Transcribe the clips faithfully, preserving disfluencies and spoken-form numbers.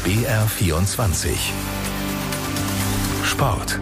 B R vierundzwanzig Sport.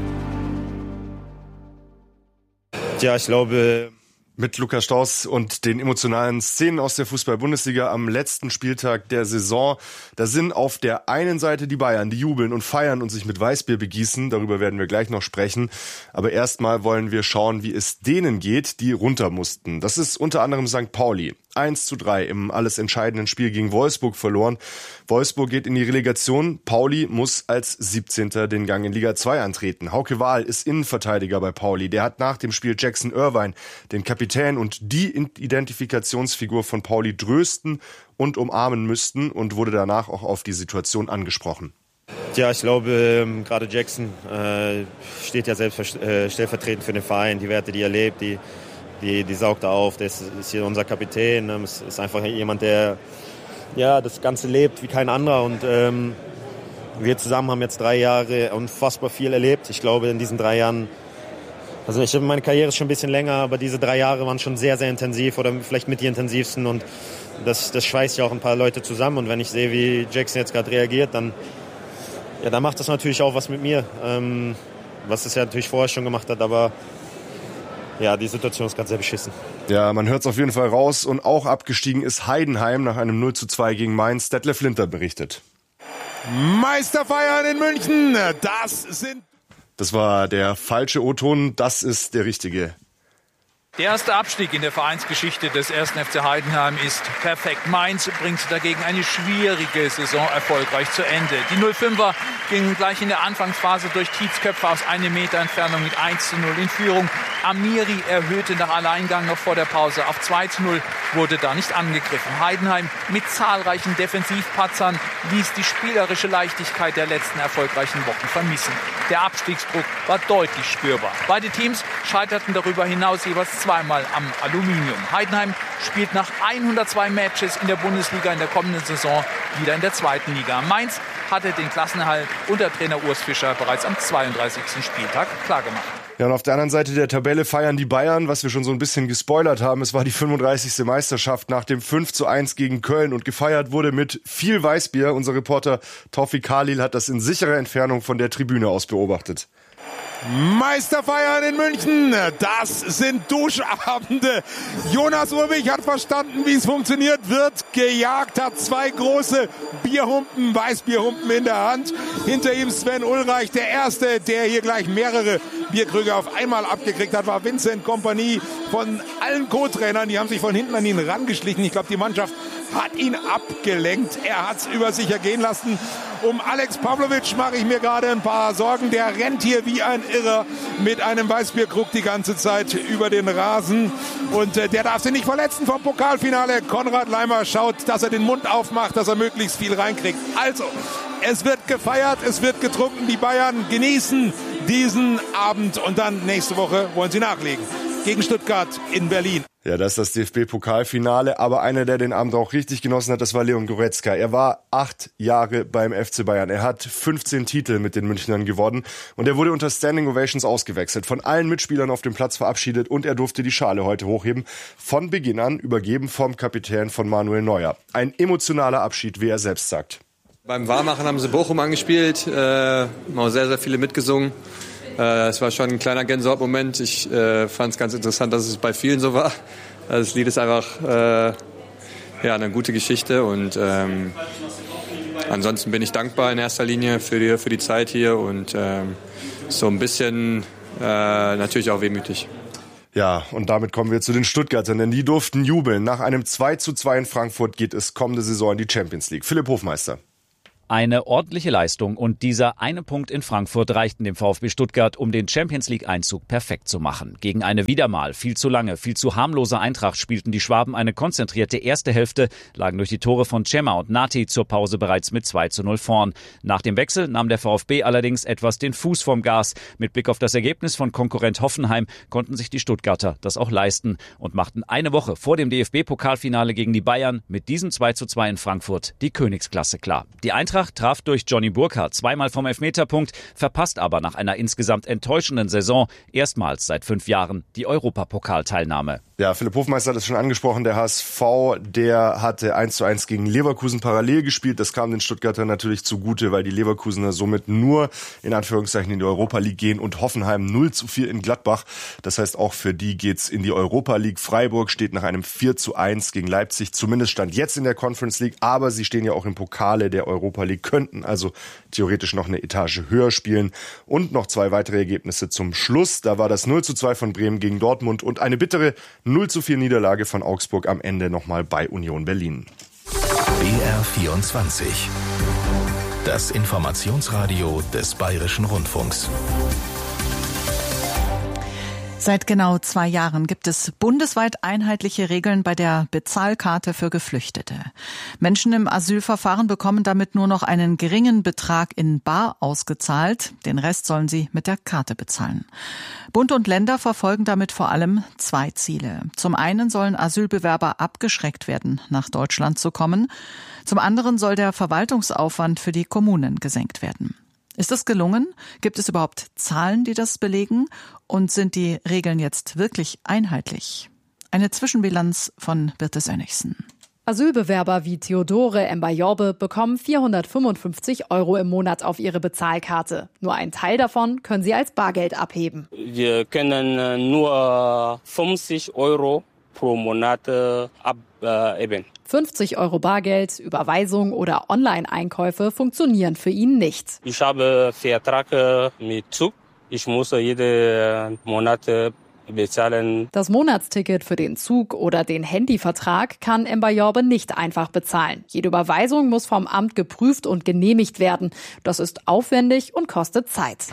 Ja, ich glaube... Mit Lukas Strauß und den emotionalen Szenen aus der Fußball-Bundesliga am letzten Spieltag der Saison. Da sind auf der einen Seite die Bayern, die jubeln und feiern und sich mit Weißbier begießen. Darüber werden wir gleich noch sprechen. Aber erstmal wollen wir schauen, wie es denen geht, die runter mussten. Das ist unter anderem Sankt Pauli. eins zu drei im alles entscheidenden Spiel gegen Wolfsburg verloren. Wolfsburg geht in die Relegation. Pauli muss als siebzehnter den Gang in Liga zwei antreten. Hauke Wahl ist Innenverteidiger bei Pauli. Der hat nach dem Spiel Jackson Irvine, den Kapitän und die Identifikationsfigur von Pauli, trösten und umarmen müssten und wurde danach auch auf die Situation angesprochen. Ja, ich glaube, gerade Jackson äh, steht ja selbst äh, stellvertretend für den Verein. Die Werte, die er lebt, die Die, die saugt er auf, der ist, ist hier unser Kapitän, ist, ist einfach jemand, der ja, das Ganze lebt wie kein anderer. Und ähm, wir zusammen haben jetzt drei Jahre unfassbar viel erlebt. Ich glaube, in diesen drei Jahren, also ich meine Karriere ist schon ein bisschen länger, aber diese drei Jahre waren schon sehr, sehr intensiv oder vielleicht mit die intensivsten. Und das, das schweißt ja auch ein paar Leute zusammen. Und wenn ich sehe, wie Jackson jetzt gerade reagiert, dann, ja, dann macht das natürlich auch was mit mir. Ähm, was es ja natürlich vorher schon gemacht hat, aber ja, die Situation ist ganz sehr beschissen. Ja, man hört es auf jeden Fall raus. Und auch abgestiegen ist Heidenheim nach einem null zu zwei gegen Mainz. Detlef Linter berichtet. Meisterfeiern in München, das sind... Das war der falsche O-Ton, das ist der richtige. Der erste Abstieg in der Vereinsgeschichte des ersten F C Heidenheim ist perfekt. Mainz bringt dagegen eine schwierige Saison erfolgreich zu Ende. Die null fünfer gingen gleich in der Anfangsphase durch Tietzköpfe aus einem Meter Entfernung mit eins zu null in Führung. Amiri erhöhte nach Alleingang noch vor der Pause auf zwei zu null, wurde da nicht angegriffen. Heidenheim mit zahlreichen Defensivpatzern ließ die spielerische Leichtigkeit der letzten erfolgreichen Wochen vermissen. Der Abstiegsdruck war deutlich spürbar. Beide Teams scheiterten darüber hinaus jeweils zweimal am Aluminium. Heidenheim spielt nach hundertzwei Matches in der Bundesliga in der kommenden Saison wieder in der zweiten Liga. Mainz hatte den Klassenerhalt unter Trainer Urs Fischer bereits am zweiunddreißigsten Spieltag klargemacht. Ja, und auf der anderen Seite der Tabelle feiern die Bayern, was wir schon so ein bisschen gespoilert haben. Es war die fünfunddreißigste Meisterschaft nach dem fünf zu eins gegen Köln und gefeiert wurde mit viel Weißbier. Unser Reporter Taufik Khalil hat das in sicherer Entfernung von der Tribüne aus beobachtet. Meisterfeiern in München, das sind Duschabende. Jonas Urbich hat verstanden, wie es funktioniert, wird gejagt, hat zwei große Bierhumpen, Weißbierhumpen in der Hand. Hinter ihm Sven Ulreich, der Erste, der hier gleich mehrere Bierkrüge auf einmal abgekriegt hat, war Vincent Kompanie. Von allen Co-Trainern, die haben sich von hinten an ihn rangeschlichen. Ich glaube, die Mannschaft hat ihn abgelenkt. Er hat es über sich ergehen lassen. Um Alex Pavlovic mache ich mir gerade ein paar Sorgen. Der rennt hier wie ein Irrer mit einem Weißbierkrug die ganze Zeit über den Rasen. Und äh, der darf sich nicht verletzen vom Pokalfinale. Konrad Leimer schaut, dass er den Mund aufmacht, dass er möglichst viel reinkriegt. Also, es wird gefeiert, es wird getrunken. Die Bayern genießen diesen Abend. Und dann nächste Woche wollen sie nachlegen. Gegen Stuttgart in Berlin. Ja, das ist das D F B-Pokalfinale, aber einer, der den Abend auch richtig genossen hat, das war Leon Goretzka. Er war acht Jahre beim F C Bayern. Er hat fünfzehn Titel mit den Münchnern gewonnen und er wurde unter Standing Ovations ausgewechselt, von allen Mitspielern auf dem Platz verabschiedet und er durfte die Schale heute hochheben. Von Beginn an übergeben vom Kapitän von Manuel Neuer. Ein emotionaler Abschied, wie er selbst sagt. Beim Warmmachen haben sie Bochum angespielt, äh, haben auch sehr, sehr viele mitgesungen. Es war schon ein kleiner Gänsehautmoment. Ich äh, fand es ganz interessant, dass es bei vielen so war. Das Lied ist einfach äh, ja, eine gute Geschichte und ähm, ansonsten bin ich dankbar in erster Linie für die, für die Zeit hier und ähm, so ein bisschen äh, natürlich auch wehmütig. Ja, und damit kommen wir zu den Stuttgartern, denn die durften jubeln. Nach einem zwei zu zwei in Frankfurt geht es kommende Saison in die Champions League. Philipp Hofmeister. Eine ordentliche Leistung und dieser eine Punkt in Frankfurt reichten dem VfB Stuttgart, um den Champions-League-Einzug perfekt zu machen. Gegen eine wieder mal viel zu lange, viel zu harmlose Eintracht spielten die Schwaben eine konzentrierte erste Hälfte, lagen durch die Tore von Cema und Nati zur Pause bereits mit zwei zu null vorn. Nach dem Wechsel nahm der VfB allerdings etwas den Fuß vom Gas. Mit Blick auf das Ergebnis von Konkurrent Hoffenheim konnten sich die Stuttgarter das auch leisten und machten eine Woche vor dem D F B-Pokalfinale gegen die Bayern mit diesem zwei zu zwei in Frankfurt die Königsklasse klar. Die Eintracht traf durch Johnny Burkhardt zweimal vom Elfmeterpunkt, verpasst aber nach einer insgesamt enttäuschenden Saison erstmals seit fünf Jahren die Europapokalteilnahme. Ja, Philipp Hofmeister hat es schon angesprochen, der H S V, der hatte eins zu eins gegen Leverkusen parallel gespielt. Das kam den Stuttgartern natürlich zugute, weil die Leverkusener somit nur in Anführungszeichen in die Europa League gehen und Hoffenheim null zu vier in Gladbach. Das heißt, auch für die geht's in die Europa League. Freiburg steht nach einem vier zu eins gegen Leipzig, zumindest stand jetzt in der Conference League, aber sie stehen ja auch im Pokale der Europa League, könnten also theoretisch noch eine Etage höher spielen. Und noch zwei weitere Ergebnisse zum Schluss. Da war das null zu zwei von Bremen gegen Dortmund und eine bittere null zu vier Niederlage von Augsburg am Ende nochmal bei Union Berlin. B R vierundzwanzig. Das Informationsradio des Bayerischen Rundfunks. Seit genau zwei Jahren gibt es bundesweit einheitliche Regeln bei der Bezahlkarte für Geflüchtete. Menschen im Asylverfahren bekommen damit nur noch einen geringen Betrag in bar ausgezahlt. Den Rest sollen sie mit der Karte bezahlen. Bund und Länder verfolgen damit vor allem zwei Ziele. Zum einen sollen Asylbewerber abgeschreckt werden, nach Deutschland zu kommen. Zum anderen soll der Verwaltungsaufwand für die Kommunen gesenkt werden. Ist das gelungen? Gibt es überhaupt Zahlen, die das belegen? Und sind die Regeln jetzt wirklich einheitlich? Eine Zwischenbilanz von Birte Sönnigsen. Asylbewerber wie Theodore Mbayorbe bekommen vierhundertfünfundfünfzig Euro im Monat auf ihre Bezahlkarte. Nur ein Teil davon können sie als Bargeld abheben. Wir können nur fünfzig Euro pro Monat abheben. fünfzig Euro Bargeld, Überweisung oder Online-Einkäufe funktionieren für ihn nicht. Ich habe Vertrag mit Zug. Ich muss jeden Monat bezahlen. Das Monatsticket für den Zug oder den Handyvertrag kann Mbayorbe nicht einfach bezahlen. Jede Überweisung muss vom Amt geprüft und genehmigt werden. Das ist aufwendig und kostet Zeit.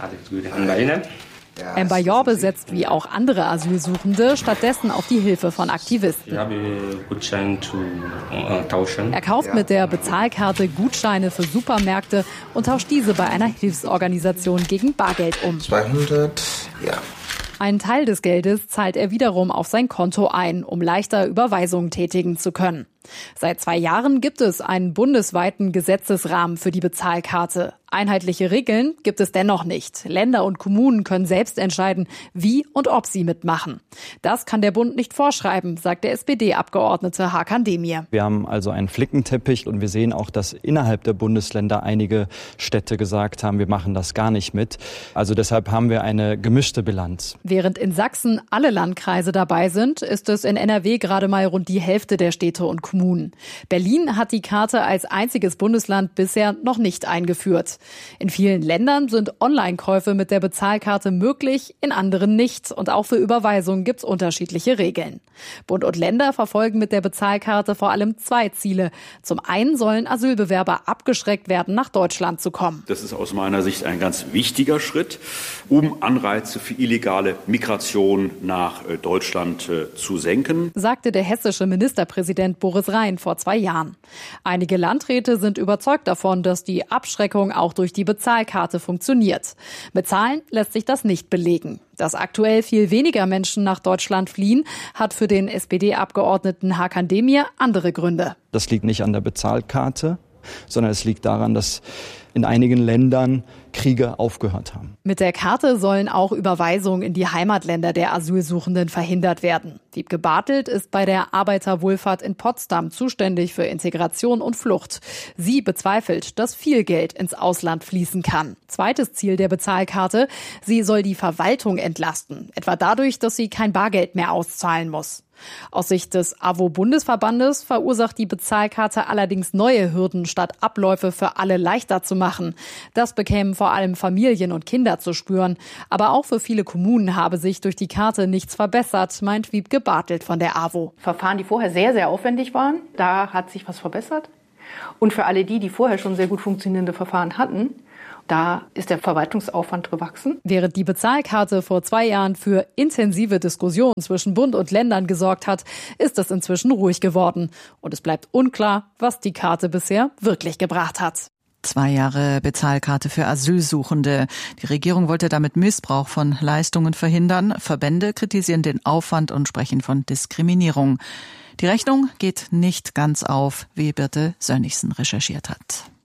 Mbayorbe setzt wie auch andere Asylsuchende stattdessen auf die Hilfe von Aktivisten. Ich habe Gutschein zu äh, tauschen. Er kauft mit der Bezahlkarte Gutscheine für Supermärkte und tauscht diese bei einer Hilfsorganisation gegen Bargeld um. zweihundert, ja. Einen Teil des Geldes zahlt er wiederum auf sein Konto ein, um leichter Überweisungen tätigen zu können. Seit zwei Jahren gibt es einen bundesweiten Gesetzesrahmen für die Bezahlkarte. Einheitliche Regeln gibt es dennoch nicht. Länder und Kommunen können selbst entscheiden, wie und ob sie mitmachen. Das kann der Bund nicht vorschreiben, sagt der S P D-Abgeordnete Hakan Demir. Wir haben also einen Flickenteppich und wir sehen auch, dass innerhalb der Bundesländer einige Städte gesagt haben, wir machen das gar nicht mit. Also deshalb haben wir eine gemischte Bilanz. Während in Sachsen alle Landkreise dabei sind, ist es in N R W gerade mal rund die Hälfte der Städte und Kommunen. Berlin hat die Karte als einziges Bundesland bisher noch nicht eingeführt. In vielen Ländern sind Online-Käufe mit der Bezahlkarte möglich, in anderen nicht. Und auch für Überweisungen gibt es unterschiedliche Regeln. Bund und Länder verfolgen mit der Bezahlkarte vor allem zwei Ziele. Zum einen sollen Asylbewerber abgeschreckt werden, nach Deutschland zu kommen. Das ist aus meiner Sicht ein ganz wichtiger Schritt, um Anreize für illegale Migration nach Deutschland zu senken, sagte der hessische Ministerpräsident Boris Rhein vor zwei Jahren. Einige Landräte sind überzeugt davon, dass die Abschreckung auch durch die Bezahlkarte funktioniert. Mit Zahlen lässt sich das nicht belegen. Dass aktuell viel weniger Menschen nach Deutschland fliehen, hat für den S P D-Abgeordneten Hakan Demir andere Gründe. Das liegt nicht an der Bezahlkarte, sondern es liegt daran, dass in einigen Ländern Kriege aufgehört haben. Mit der Karte sollen auch Überweisungen in die Heimatländer der Asylsuchenden verhindert werden. Wiebke Bartelt ist bei der Arbeiterwohlfahrt in Potsdam zuständig für Integration und Flucht. Sie bezweifelt, dass viel Geld ins Ausland fließen kann. Zweites Ziel der Bezahlkarte: Sie soll die Verwaltung entlasten, etwa dadurch, dass sie kein Bargeld mehr auszahlen muss. Aus Sicht des A W O-Bundesverbandes verursacht die Bezahlkarte allerdings neue Hürden, statt Abläufe für alle leichter zu machen. Das bekämen vor allem Familien und Kinder zu spüren. Aber auch für viele Kommunen habe sich durch die Karte nichts verbessert, meint Wiebke Bartelt von der A W O. Verfahren, die vorher sehr, sehr aufwendig waren, da hat sich was verbessert. Und für alle die, die vorher schon sehr gut funktionierende Verfahren hatten, da ist der Verwaltungsaufwand gewachsen. Während die Bezahlkarte vor zwei Jahren für intensive Diskussionen zwischen Bund und Ländern gesorgt hat, ist es inzwischen ruhig geworden. Und es bleibt unklar, was die Karte bisher wirklich gebracht hat. Zwei Jahre Bezahlkarte für Asylsuchende. Die Regierung wollte damit Missbrauch von Leistungen verhindern. Verbände kritisieren den Aufwand und sprechen von Diskriminierung. Die Rechnung geht nicht ganz auf, wie Birte Sönnigsen recherchiert hat.